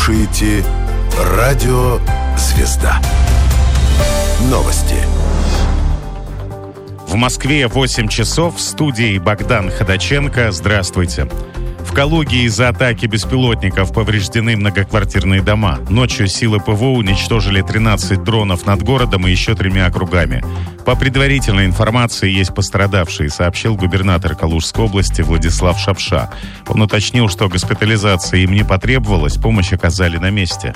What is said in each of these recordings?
Слушаете радио «Звезда». Новости. В Москве 8 часов. В студии Богдан Ходаченко. Здравствуйте. В Калуге из-за атаки беспилотников повреждены многоквартирные дома. Ночью силы ПВО уничтожили 13 дронов над городом и еще 3 округами. По предварительной информации, есть пострадавшие, сообщил губернатор Калужской области Владислав Шапша. Он уточнил, что госпитализация им не потребовалась, помощь оказали на месте.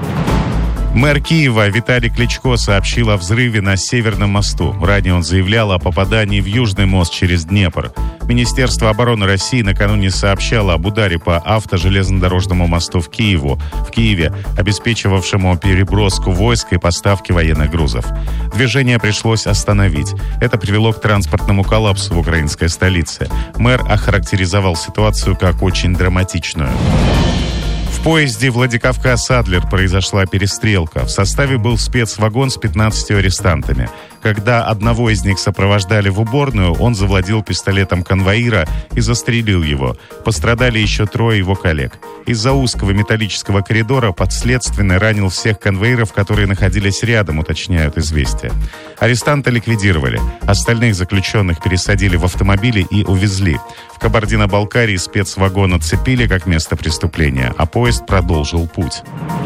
Мэр Киева Виталий Кличко сообщил о взрыве на Северном мосту. Ранее он заявлял о попадании в Южный мост через Днепр. Министерство обороны России накануне сообщало об ударе по автожелезнодорожному мосту в Киеве, обеспечивавшему переброску войск и поставки военных грузов. Движение пришлось остановить. Это привело к транспортному коллапсу в украинской столице. Мэр охарактеризовал ситуацию как очень драматичную. В поезде Владикавказ-Адлер произошла перестрелка. В составе был спецвагон с 15 арестантами. Когда одного из них сопровождали в уборную, он завладел пистолетом конвоира и застрелил его. Пострадали еще 3 его коллег. Из-за узкого металлического коридора подследственный ранил всех конвоиров, которые находились рядом, уточняют «Известия». Арестанта ликвидировали. Остальных заключенных пересадили в автомобили и увезли. В Кабардино-Балкарии спецвагон отцепили как место преступления, а поезд продолжил путь.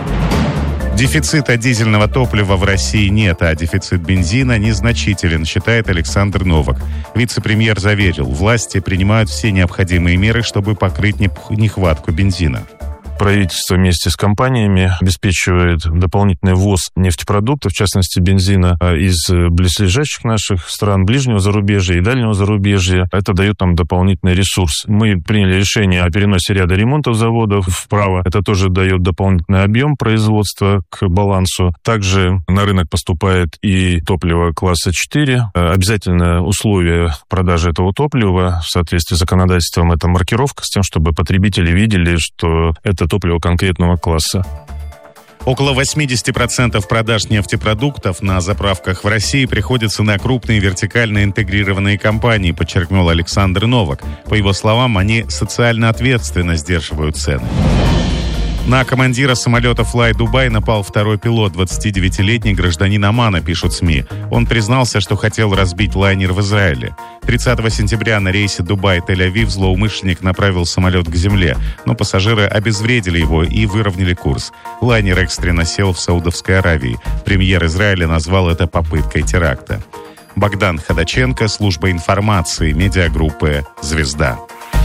Дефицита дизельного топлива в России нет, а дефицит бензина незначителен, считает Александр Новак. Вице-премьер заверил, власти принимают все необходимые меры, чтобы покрыть нехватку бензина. Правительство вместе с компаниями обеспечивает дополнительный ввоз нефтепродуктов, в частности бензина, из близлежащих наших стран, ближнего зарубежья и дальнего зарубежья. Это дает нам дополнительный ресурс. Мы приняли решение о переносе ряда ремонтов заводов вправо. Это тоже дает дополнительный объем производства к балансу. Также на рынок поступает и топливо класса 4. Обязательное условие продажи этого топлива в соответствии с законодательством — это маркировка с тем, чтобы потребители видели, что это топливо конкретного класса. Около 80% продаж нефтепродуктов на заправках в России приходится на крупные вертикально интегрированные компании, подчеркнул Александр Новак. По его словам, они социально ответственно сдерживают цены. На командира самолета Fly Dubai напал второй пилот, 29-летний гражданин Омана, пишут СМИ. Он признался, что хотел разбить лайнер в Израиле. 30 сентября на рейсе Дубай-Тель-Авив злоумышленник направил самолет к земле, но пассажиры обезвредили его и выровняли курс. Лайнер экстренно сел в Саудовской Аравии. Премьер Израиля назвал это попыткой теракта. Богдан Ходаченко, служба информации, медиагруппы «Звезда».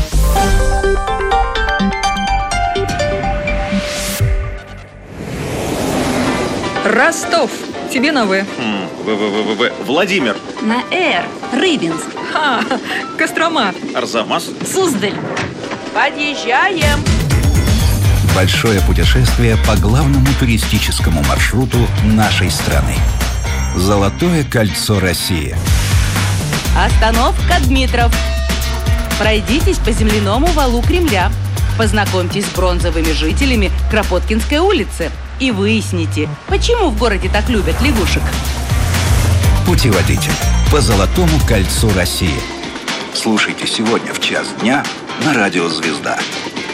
Ростов. Тебе на В. Владимир. На Р. Рыбинск. Кострома. Арзамас. Суздаль. Подъезжаем. Большое путешествие по главному туристическому маршруту нашей страны. Золотое кольцо России. Остановка Дмитров. Пройдитесь по земляному валу Кремля. Познакомьтесь с бронзовыми жителями Кропоткинской улицы. И выясните, почему в городе так любят лягушек. Путеводитель по Золотому кольцу России. Слушайте сегодня в 1:00 дня на радио «Звезда».